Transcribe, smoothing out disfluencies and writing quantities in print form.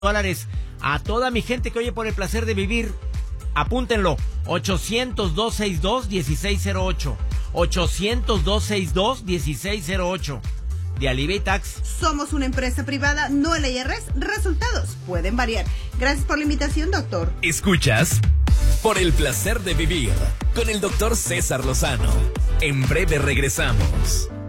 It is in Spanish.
$. A toda mi gente que oye por el placer de vivir, apúntenlo. 800-262-1608. 800-262-1608. De Alivia y Tax. Somos una empresa privada, no el IRS. Resultados pueden variar. Gracias por la invitación, doctor. Escuchas Por el placer de vivir con el doctor César Lozano. En breve regresamos.